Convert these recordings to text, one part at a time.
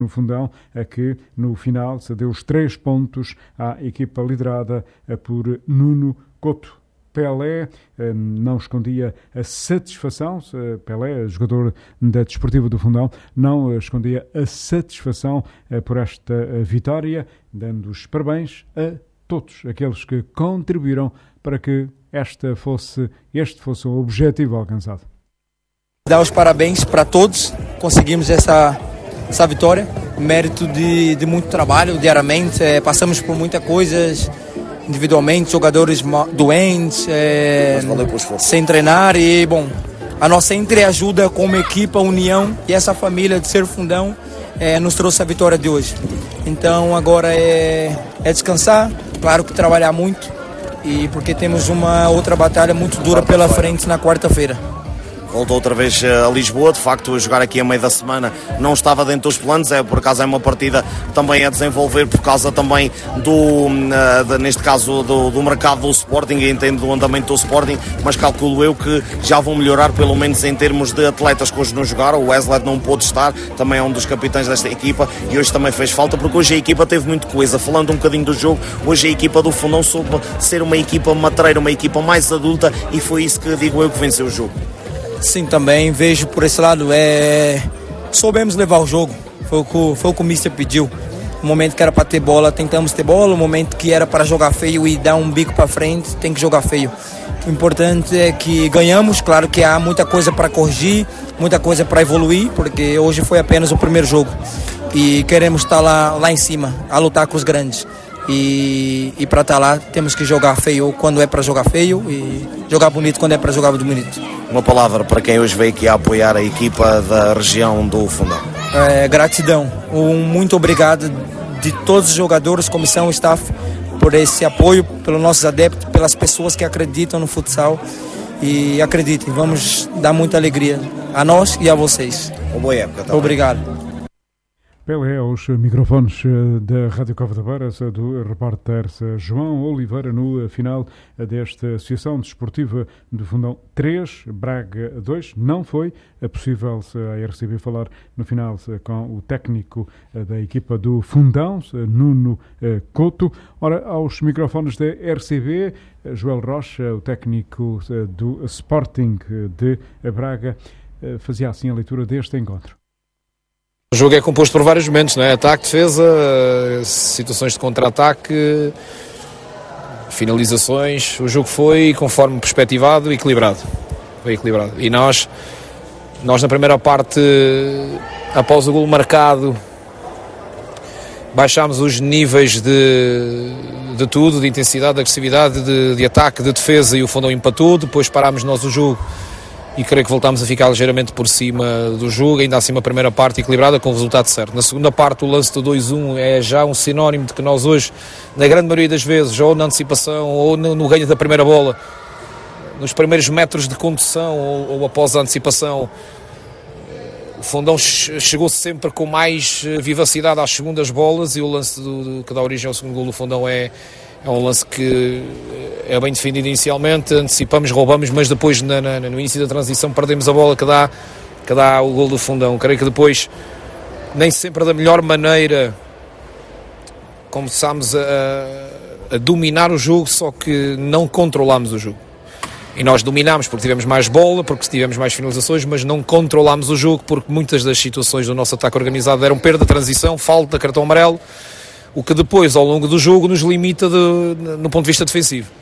no Fundão, a que no final se deu os 3 pontos à equipa liderada por Nuno Couto. Pelé não escondia a satisfação, Pelé, jogador da Desportiva do Fundão, não escondia a satisfação por esta vitória, dando os parabéns a todos aqueles que contribuíram para que este fosse o objetivo alcançado. Dar os parabéns para todos, conseguimos essa vitória, mérito de muito trabalho diariamente, passamos por muitas coisas individualmente, jogadores doentes, sem treinar e, bom, a nossa entreajuda como equipa, união e essa família de Ser Fundão nos trouxe a vitória de hoje. Então agora é descansar, claro que trabalhar muito, e porque temos uma outra batalha muito dura pela frente na quarta-feira. Voltou outra vez a Lisboa, de facto a jogar aqui a meio da semana não estava dentro dos planos, por acaso é uma partida também a desenvolver por causa também neste caso do mercado do Sporting, e entendo do andamento do Sporting, mas calculo eu que já vão melhorar pelo menos em termos de atletas que hoje não jogaram. O Wesley não pôde estar, também é um dos capitães desta equipa e hoje também fez falta, porque hoje a equipa teve muito coisa. Falando um bocadinho do jogo, hoje a equipa do Fundão soube ser uma equipa matreira, uma equipa mais adulta, e foi isso que digo eu que venceu o jogo. Sim, também vejo por esse lado, soubemos levar o jogo, foi o que o Mister pediu. O momento que era para ter bola, tentamos ter bola, o momento que era para jogar feio e dar um bico para frente, tem que jogar feio. O importante é que ganhamos, claro que há muita coisa para corrigir, muita coisa para evoluir, porque hoje foi apenas o primeiro jogo e queremos estar lá em cima, a lutar com os grandes. E para estar lá temos que jogar feio quando é para jogar feio e jogar bonito quando é para jogar bonito. Uma palavra para quem hoje veio aqui a apoiar a equipa da região do Fundão. Gratidão, muito obrigado de todos os jogadores, comissão, staff, por esse apoio, pelos nossos adeptos, pelas pessoas que acreditam no futsal, e acreditem, vamos dar muita alegria a nós e a vocês. Uma boa época. Tá. Obrigado. Pelé aos microfones da Rádio Cova da Beira, do repórter João Oliveira, no final desta Associação Desportiva do Fundão 3, Braga 2. Não foi possível a RCB falar no final com o técnico da equipa do Fundão, Nuno Couto. Ora, aos microfones da RCB, Joel Rocha, o técnico do Sporting de Braga, fazia assim a leitura deste encontro. O jogo é composto por vários momentos, não é? Ataque, defesa, situações de contra-ataque, finalizações. O jogo foi, conforme perspectivado, equilibrado. Foi equilibrado. E nós na primeira parte, após o golo marcado, baixámos os níveis de tudo, de intensidade, de agressividade, de ataque, de defesa, e o Fundão empatou. Depois parámos nós o jogo e creio que voltámos a ficar ligeiramente por cima do jogo, ainda assim uma primeira parte equilibrada com o resultado certo. Na segunda parte o lance do 2-1 é já um sinónimo de que nós hoje, na grande maioria das vezes, ou na antecipação ou no ganho da primeira bola, nos primeiros metros de condução ou após a antecipação, o Fundão chegou sempre com mais vivacidade às segundas bolas, e o lance que dá origem ao segundo golo do Fundão é um lance que é bem defendido inicialmente, antecipamos, roubamos, mas depois no início da transição perdemos a bola que dá o golo do Fundão. Creio que depois, nem sempre da melhor maneira, começámos a dominar o jogo, só que não controlámos o jogo. E nós dominámos porque tivemos mais bola, porque tivemos mais finalizações, mas não controlámos o jogo, porque muitas das situações do nosso ataque organizado eram perda, transição, falta, cartão amarelo, o que depois, ao longo do jogo, nos limita no ponto de vista defensivo.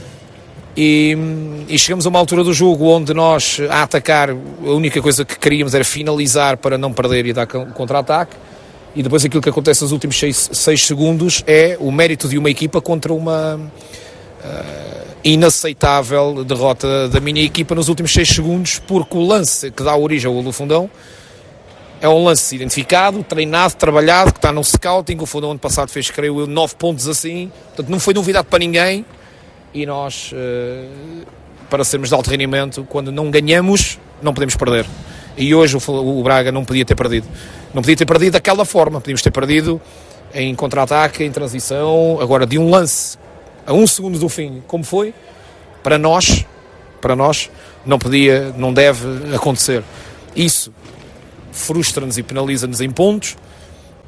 E chegamos a uma altura do jogo onde nós, a atacar, a única coisa que queríamos era finalizar para não perder e dar contra-ataque, e depois aquilo que acontece nos últimos 6 segundos é o mérito de uma equipa contra uma inaceitável derrota da minha equipa nos últimos 6 segundos, porque o lance que dá origem ao golo do Fundão é um lance identificado, treinado, trabalhado, que está no scouting. O Fundão ano passado fez, creio eu, 9 pontos assim, portanto não foi novidade para ninguém, e nós, para sermos de alto rendimento, quando não ganhamos, não podemos perder. E hoje o Braga não podia ter perdido. Não podia ter perdido daquela forma, podíamos ter perdido em contra-ataque, em transição, agora de um lance a 1 segundo do fim, como foi, para nós não deve acontecer. Isso frustra-nos e penaliza-nos em pontos,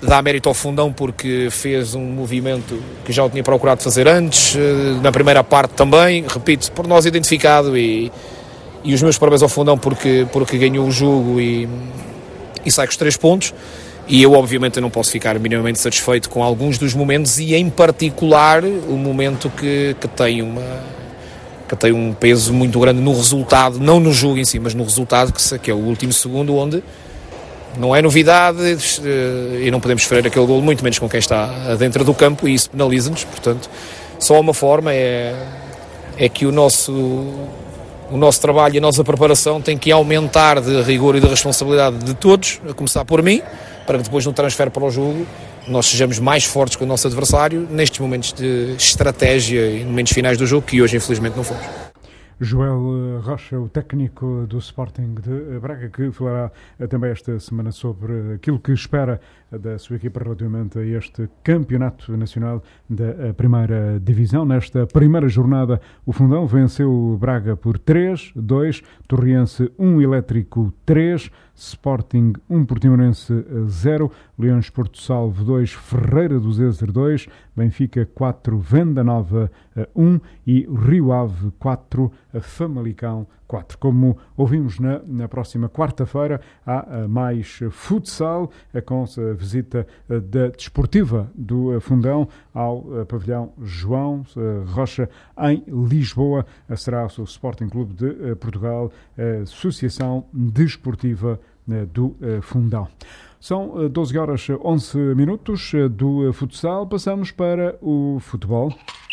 dá mérito ao Fundão porque fez um movimento que já o tinha procurado fazer antes, na primeira parte também, repito, por nós identificado, e os meus parabéns ao Fundão porque ganhou o jogo e sai com os 3 pontos. E eu obviamente não posso ficar minimamente satisfeito com alguns dos momentos, e em particular o momento que tem um peso muito grande no resultado, não no jogo em si, mas no resultado, que é o último segundo, onde não é novidade e não podemos sofrer aquele golo, muito menos com quem está dentro do campo, e isso penaliza-nos. Portanto, só uma forma é que o nosso trabalho e a nossa preparação tem que aumentar de rigor e de responsabilidade de todos, a começar por mim, para que depois no transfer para o jogo nós sejamos mais fortes que o nosso adversário nestes momentos de estratégia e momentos finais do jogo, que hoje infelizmente não fomos. Joel Rocha, o técnico do Sporting de Braga, que falará também esta semana sobre aquilo que espera da sua equipa relativamente a este campeonato nacional da primeira divisão. Nesta primeira jornada, o Fundão venceu o Braga por 3-2, Torriense 1, Elétrico 3, Sporting 1, Portimonense 0, Leões Porto Salvo 2, Ferreira do Zezer 2, Benfica 4, Venda Nova 1 e Rio Ave 4, Famalicão 4. Como ouvimos na próxima quarta-feira, há mais futsal, com a visita da Desportiva do Fundão ao pavilhão João Rocha em Lisboa. Será o Sporting Clube de Portugal, Associação Desportiva do Fundão. São 12 horas 11 minutos do futsal. Passamos para o futebol.